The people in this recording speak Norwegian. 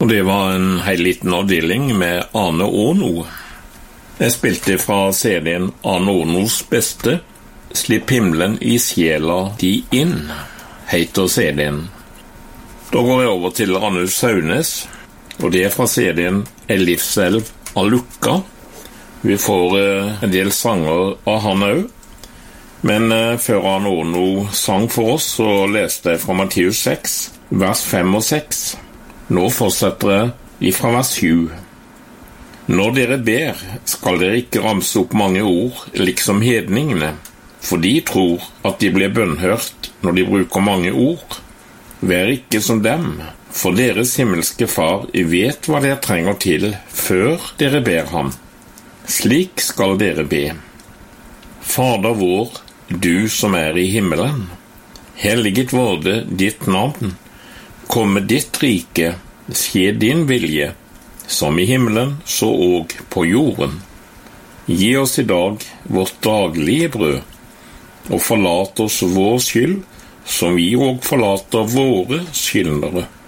Og det var en helt liten avdeling med Arne Åno. Jeg spilte fra CD-en Arne Ånos beste. Slipp himmelen i sjela de inn, heter CD-en. Da går jeg over til Rannus Saunes, og det fra CD-en En livselv av Lukka. Vi får en del sanger av han også. Men før Arne Åno sang for oss, så leste jeg fra Matteus 6, vers 5 og 6. Nå fortsetter jeg ifra vers 7. Når dere ber, skal dere ikke ramse opp mange ord, liksom hedningene, for de tror at de blir bønnhørt når de bruker mange ord. Vær ikke som dem, for deres himmelske far vet hva dere trenger til før dere ber ham. Slik skal dere be. Fader vår, du som er i himmelen, helliget vorde ditt navn. Komme ditt rike, skje din vilje, som i himmelen så og på jorden. Gi oss i dag vårt daglige brød, og forlat oss vår skyld, som vi og forlater våre skyldnere.